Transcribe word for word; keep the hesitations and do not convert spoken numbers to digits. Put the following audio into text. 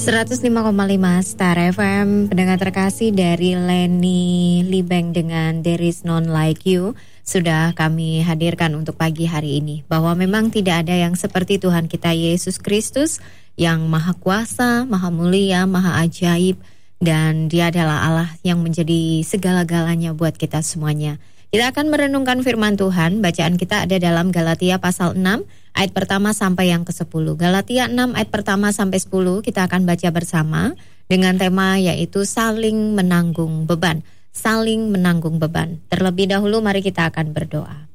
seratus lima koma lima Star F M, pendengar terkasih dari Lenny Libeng dengan There Is None Like You sudah kami hadirkan untuk pagi hari ini, bahwa memang tidak ada yang seperti Tuhan kita Yesus Kristus yang maha kuasa, maha mulia, maha ajaib, dan Dia adalah Allah yang menjadi segala-galanya buat kita semuanya. Kita akan merenungkan firman Tuhan. Bacaan kita ada dalam Galatia pasal enam ayat pertama sampai yang kesepuluh. Galatia enam ayat pertama sampai sepuluh kita akan baca bersama dengan tema yaitu saling menanggung beban. Saling menanggung beban. Terlebih dahulu mari kita akan berdoa.